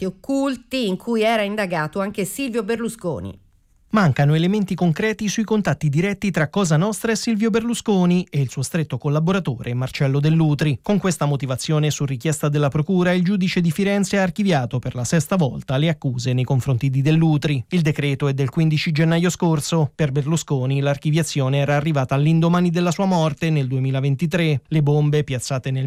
mandanti occulti in cui era indagato anche Silvio Berlusconi. Mancano elementi concreti sui contatti diretti tra Cosa Nostra e Silvio Berlusconi e il suo stretto collaboratore Marcello Dell'Utri. Con questa motivazione, su richiesta della Procura, il giudice di Firenze ha archiviato per la 6ª volta le accuse nei confronti di Dell'Utri. Il decreto è del 15 gennaio scorso. Per Berlusconi l'archiviazione era arrivata all'indomani della sua morte nel 2023. Le bombe, piazzate nel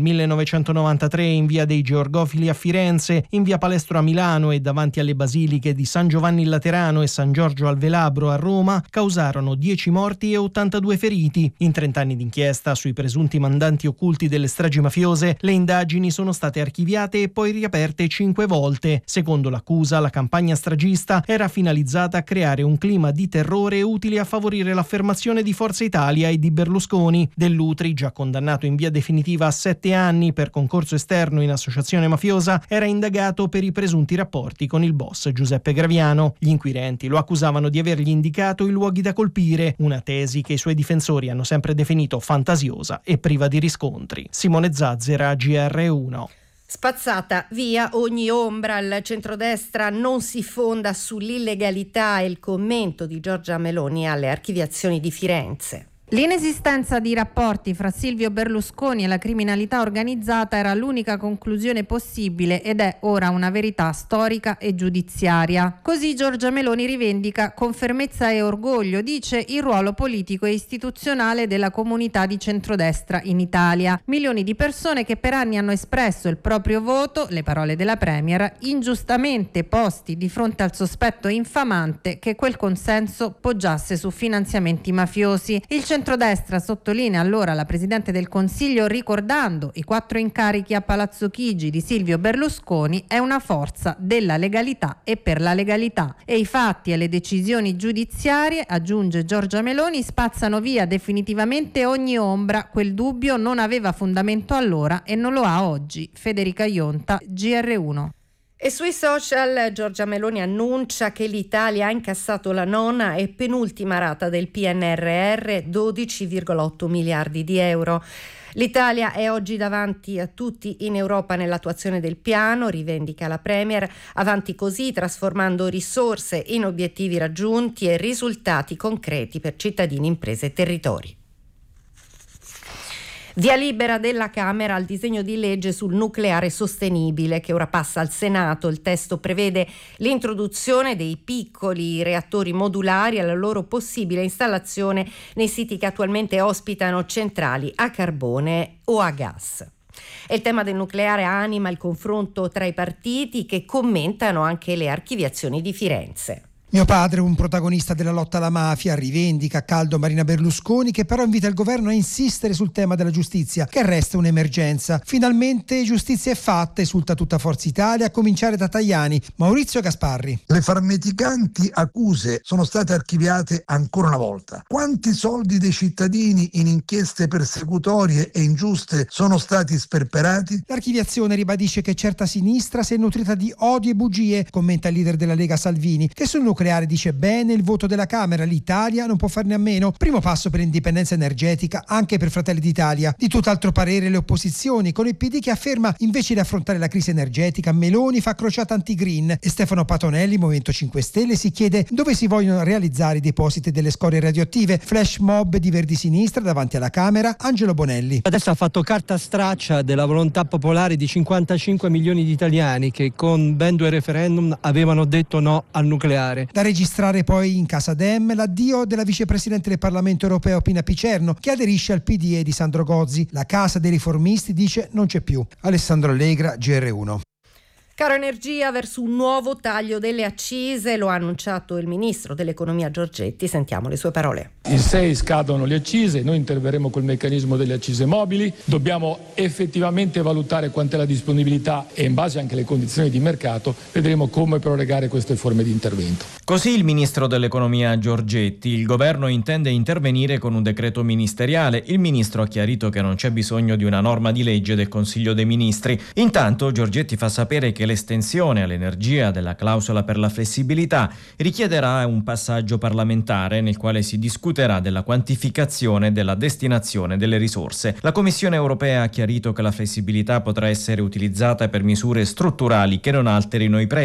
1993 in via dei Georgofili a Firenze, in via Palestro a Milano e davanti alle basiliche di San Giovanni il Laterano e San Giorgio al Velabro a Roma, causarono 10 morti e 82 feriti. In 30 anni d'inchiesta sui presunti mandanti occulti delle stragi mafiose, le indagini sono state archiviate e poi riaperte 5 volte. Secondo l'accusa, la campagna stragista era finalizzata a creare un clima di terrore utile a favorire l'affermazione di Forza Italia e di Berlusconi. Dell'Utri, già condannato in via definitiva a 7 anni per concorso esterno in associazione mafiosa, era indagato per i presunti rapporti con il boss Giuseppe Graviano. Gli inquirenti lo accusavano di avergli indicato i luoghi da colpire, una tesi che i suoi difensori hanno sempre definito fantasiosa e priva di riscontri. Simone Zazzera, GR1. Spazzata via ogni ombra, il centrodestra non si fonda sull'illegalità, e il commento di Giorgia Meloni alle archiviazioni di Firenze. L'inesistenza di rapporti fra Silvio Berlusconi e la criminalità organizzata era l'unica conclusione possibile ed è ora una verità storica e giudiziaria. Così Giorgia Meloni rivendica con fermezza e orgoglio, dice, il ruolo politico e istituzionale della comunità di centrodestra in Italia. Milioni di persone che per anni hanno espresso il proprio voto, le parole della Premier, ingiustamente posti di fronte al sospetto infamante che quel consenso poggiasse su finanziamenti mafiosi. Il centrodestra, sottolinea allora la Presidente del Consiglio, ricordando i 4 incarichi a Palazzo Chigi di Silvio Berlusconi, è una forza della legalità e per la legalità. E i fatti e le decisioni giudiziarie, aggiunge Giorgia Meloni, spazzano via definitivamente ogni ombra. Quel dubbio non aveva fondamento allora e non lo ha oggi. Federica Ionta, GR1. E sui social Giorgia Meloni annuncia che l'Italia ha incassato la 9ª e penultima rata del PNRR, 12,8 miliardi di euro. L'Italia è oggi davanti a tutti in Europa nell'attuazione del piano, rivendica la Premier, avanti così trasformando risorse in obiettivi raggiunti e risultati concreti per cittadini, imprese e territori. Via libera della Camera al disegno di legge sul nucleare sostenibile che ora passa al Senato. Il testo prevede l'introduzione dei piccoli reattori modulari e la loro possibile installazione nei siti che attualmente ospitano centrali a carbone o a gas. E il tema del nucleare anima il confronto tra i partiti che commentano anche le archiviazioni di Firenze. Mio padre, un protagonista della lotta alla mafia, rivendica a caldo Marina Berlusconi, che però invita il governo a insistere sul tema della giustizia, che resta un'emergenza. Finalmente giustizia è fatta, esulta tutta Forza Italia, a cominciare da Tajani. Maurizio Gasparri. Le farneticanti accuse sono state archiviate ancora una volta. Quanti soldi dei cittadini in inchieste persecutorie e ingiuste sono stati sperperati? L'archiviazione ribadisce che certa sinistra si è nutrita di odio e bugie, commenta il leader della Lega Salvini, che sul nucleare dice bene il voto della Camera, l'Italia non può farne a meno. Primo passo per l'indipendenza energetica anche per Fratelli d'Italia. Di tutt'altro parere le opposizioni, con il PD che afferma invece di affrontare la crisi energetica Meloni fa crociata anti-green, e Stefano Patonelli, Movimento 5 Stelle, si chiede dove si vogliono realizzare i depositi delle scorie radioattive. Flash mob di Verdi Sinistra davanti alla Camera, Angelo Bonelli. Adesso ha fatto carta straccia della volontà popolare di 55 milioni di italiani che con ben 2 referendum avevano detto no al nucleare. Da registrare poi in Casa Dem l'addio della vicepresidente del Parlamento europeo Pina Picerno, che aderisce al PDE di Sandro Gozzi. La Casa dei Riformisti dice non c'è più. Alessandro Allegra, GR1. Caro energia verso un nuovo taglio delle accise, lo ha annunciato il ministro dell'economia Giorgetti. Sentiamo le sue parole. Il 6 scadono le accise, noi interverremo col meccanismo delle accise mobili, dobbiamo effettivamente valutare quant'è la disponibilità e in base anche alle condizioni di mercato vedremo come prorogare queste forme di intervento. Così il ministro dell'economia Giorgetti. Il governo intende intervenire con un decreto ministeriale. Il ministro ha chiarito che non c'è bisogno di una norma di legge del Consiglio dei Ministri. Intanto Giorgetti fa sapere che l'estensione all'energia della clausola per la flessibilità richiederà un passaggio parlamentare nel quale si discuterà della quantificazione e della destinazione delle risorse. La Commissione europea ha chiarito che la flessibilità potrà essere utilizzata per misure strutturali che non alterino i prezzi